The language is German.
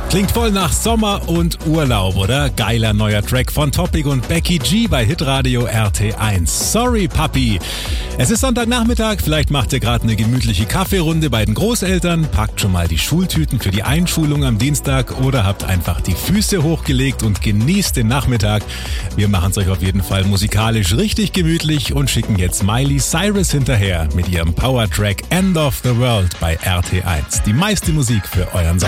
Klingt voll nach Sommer und Urlaub, oder? Geiler neuer Track von Topic und Becky G bei Hitradio RT1. Sorry, Papi. Es ist Sonntagnachmittag, vielleicht macht ihr gerade eine gemütliche Kaffeerunde bei den Großeltern, packt schon mal die Schultüten für die Einschulung am Dienstag oder habt einfach die Füße hochgelegt und genießt den Nachmittag. Wir machen es euch auf jeden Fall musikalisch richtig gemütlich und schicken jetzt Miley Cyrus hinterher mit ihrem Powertrack End of the World bei RT1. Die meiste Musik für euren Sonntag.